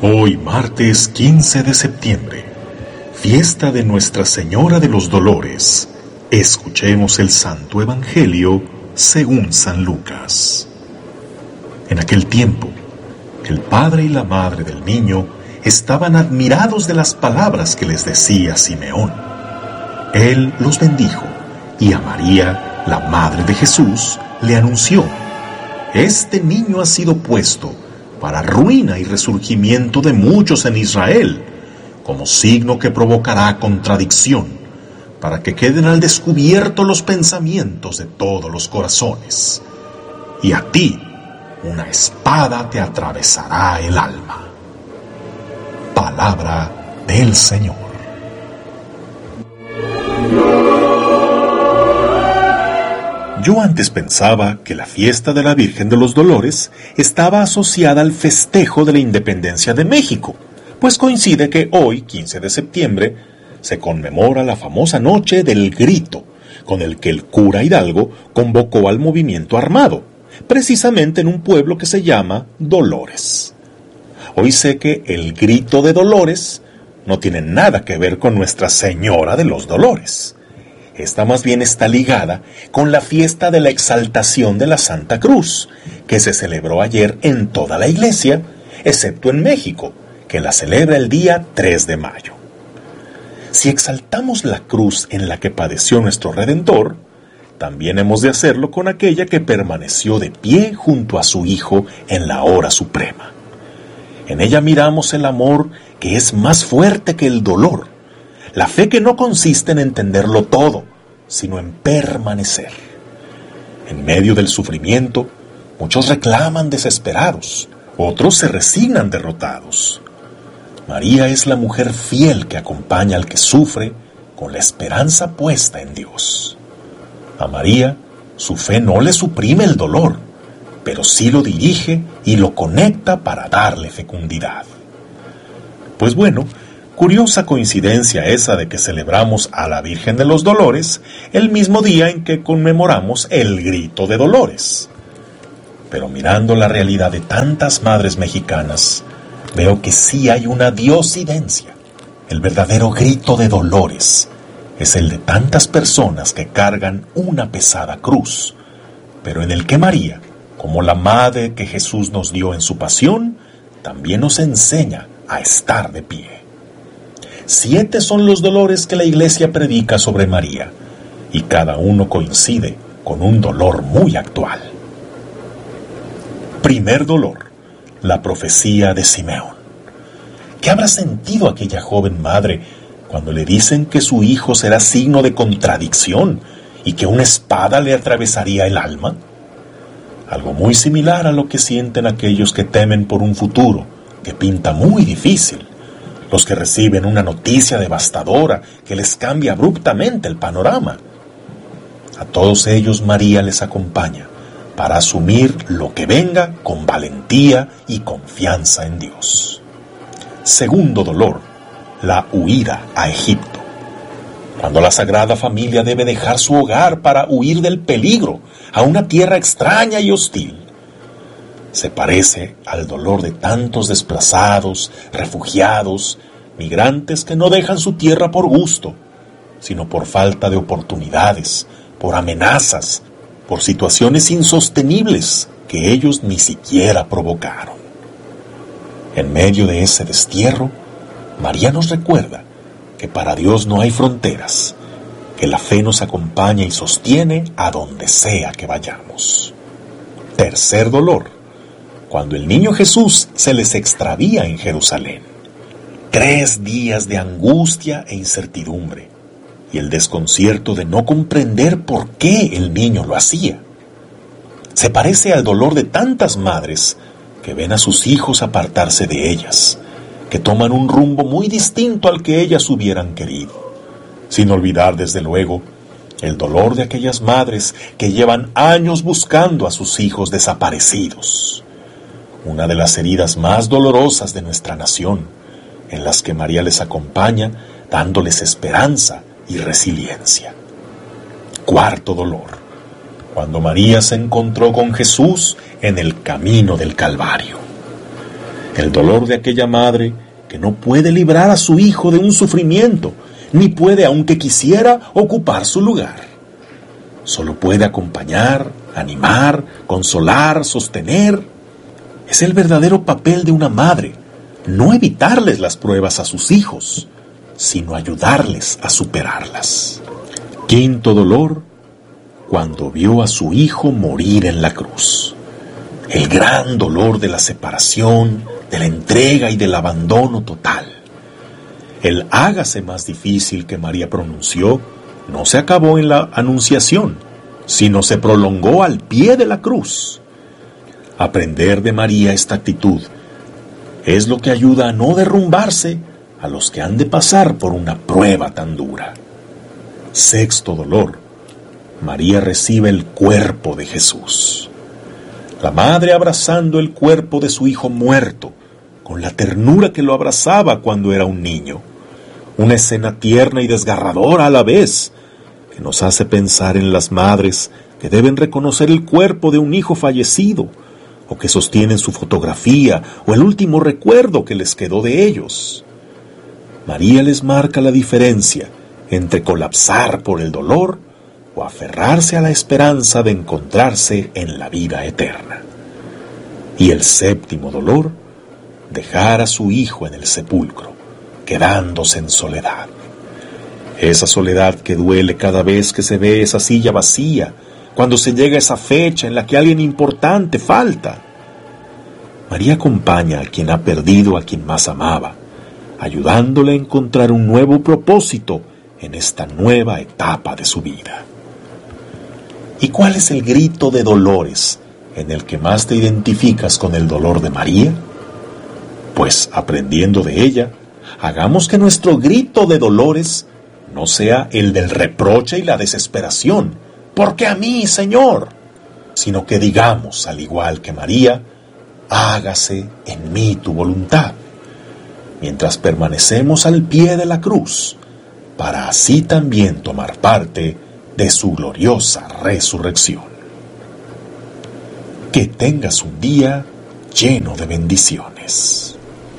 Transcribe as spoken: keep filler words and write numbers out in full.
Hoy, martes quince de septiembre, fiesta de Nuestra Señora de los Dolores, escuchemos el Santo Evangelio según San Lucas. En aquel tiempo, el padre y la madre del niño estaban admirados de las palabras que les decía Simeón. Él los bendijo y a María, la madre de Jesús, le anunció: «Este niño ha sido puesto para ruina y resurgimiento de muchos en Israel, como signo que provocará contradicción, para que queden al descubierto los pensamientos de todos los corazones. Y a ti una espada te atravesará el alma». Palabra del Señor. Yo antes pensaba que la fiesta de la Virgen de los Dolores estaba asociada al festejo de la independencia de México, pues coincide que hoy, quince de septiembre, se conmemora la famosa Noche del Grito, con el que el cura Hidalgo convocó al movimiento armado, precisamente en un pueblo que se llama Dolores. Hoy sé que el Grito de Dolores no tiene nada que ver con Nuestra Señora de los Dolores. Esta más bien está ligada con la fiesta de la exaltación de la Santa Cruz, que se celebró ayer en toda la iglesia, excepto en México, que la celebra el día tres de mayo. Si exaltamos la cruz en la que padeció nuestro Redentor, también hemos de hacerlo con aquella que permaneció de pie junto a su Hijo en la hora suprema. En ella miramos el amor que es más fuerte que el dolor, la fe que no consiste en entenderlo todo, sino en permanecer. En medio del sufrimiento, muchos reclaman desesperados, otros se resignan derrotados. María es la mujer fiel que acompaña al que sufre con la esperanza puesta en Dios. A María, su fe no le suprime el dolor, pero sí lo dirige y lo conecta para darle fecundidad. Pues bueno, curiosa coincidencia esa de que celebramos a la Virgen de los Dolores el mismo día en que conmemoramos el Grito de Dolores. Pero mirando la realidad de tantas madres mexicanas, veo que sí hay una diosidencia. El verdadero grito de dolores es el de tantas personas que cargan una pesada cruz, pero en el que María, como la madre que Jesús nos dio en su pasión, también nos enseña a estar de pie. Siete son los dolores que la Iglesia predica sobre María, y cada uno coincide con un dolor muy actual. Primer dolor, la profecía de Simeón. ¿Qué habrá sentido aquella joven madre cuando le dicen que su hijo será signo de contradicción y que una espada le atravesaría el alma? Algo muy similar a lo que sienten aquellos que temen por un futuro que pinta muy difícil, los que reciben una noticia devastadora que les cambia abruptamente el panorama. A todos ellos María les acompaña para asumir lo que venga con valentía y confianza en Dios. Segundo dolor, la huida a Egipto. Cuando la Sagrada Familia debe dejar su hogar para huir del peligro a una tierra extraña y hostil. Se parece al dolor de tantos desplazados, refugiados, migrantes que no dejan su tierra por gusto, sino por falta de oportunidades, por amenazas, por situaciones insostenibles que ellos ni siquiera provocaron. En medio de ese destierro, María nos recuerda que para Dios no hay fronteras, que la fe nos acompaña y sostiene a donde sea que vayamos. Tercer dolor, cuando el niño Jesús se les extravía en Jerusalén. Tres días de angustia e incertidumbre, y el desconcierto de no comprender por qué el niño lo hacía. Se parece al dolor de tantas madres que ven a sus hijos apartarse de ellas, que toman un rumbo muy distinto al que ellas hubieran querido, sin olvidar desde luego el dolor de aquellas madres que llevan años buscando a sus hijos desaparecidos. Una de las heridas más dolorosas de nuestra nación, en las que María les acompaña, dándoles esperanza y resiliencia. Cuarto dolor, cuando María se encontró con Jesús en el camino del Calvario. El dolor de aquella madre que no puede librar a su hijo de un sufrimiento, ni puede, aunque quisiera, ocupar su lugar. Solo puede acompañar, animar, consolar, sostener. Es el verdadero papel de una madre, no evitarles las pruebas a sus hijos, sino ayudarles a superarlas. Quinto dolor, cuando vio a su hijo morir en la cruz. El gran dolor de la separación, de la entrega y del abandono total. El hágase más difícil que María pronunció no se acabó en la anunciación, sino se prolongó al pie de la cruz. Aprender de María esta actitud es lo que ayuda a no derrumbarse a los que han de pasar por una prueba tan dura. Sexto dolor, María recibe el cuerpo de Jesús. La madre abrazando el cuerpo de su hijo muerto, con la ternura que lo abrazaba cuando era un niño. Una escena tierna y desgarradora a la vez, que nos hace pensar en las madres que deben reconocer el cuerpo de un hijo fallecido, o que sostienen su fotografía o el último recuerdo que les quedó de ellos. María les marca la diferencia entre colapsar por el dolor o aferrarse a la esperanza de encontrarse en la vida eterna. Y el séptimo dolor, dejar a su hijo en el sepulcro, quedándose en soledad. Esa soledad que duele cada vez que se ve esa silla vacía, cuando se llega a esa fecha en la que alguien importante falta. María acompaña a quien ha perdido a quien más amaba, ayudándole a encontrar un nuevo propósito en esta nueva etapa de su vida. ¿Y cuál es el grito de dolores en el que más te identificas con el dolor de María? Pues aprendiendo de ella, hagamos que nuestro grito de dolores no sea el del reproche y la desesperación, ¿por qué a mí, Señor?, sino que digamos, al igual que María, hágase en mí tu voluntad, mientras permanecemos al pie de la cruz, para así también tomar parte de su gloriosa resurrección. Que tengas un día lleno de bendiciones.